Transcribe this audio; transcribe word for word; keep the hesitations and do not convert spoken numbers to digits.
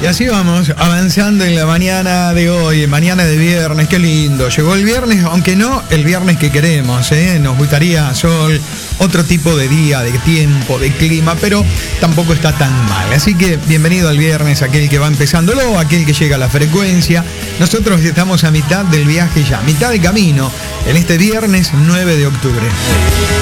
Y así vamos, avanzando en la mañana de hoy, mañana de viernes, qué lindo. Llegó el viernes, aunque no el viernes que queremos, ¿eh? Nos gustaría sol, otro tipo de día, de tiempo, de clima, pero tampoco está tan mal. Así que bienvenido al viernes, aquel que va empezándolo, aquel que llega a la frecuencia. Nosotros estamos a mitad del viaje ya, mitad de camino, en este viernes nueve de octubre.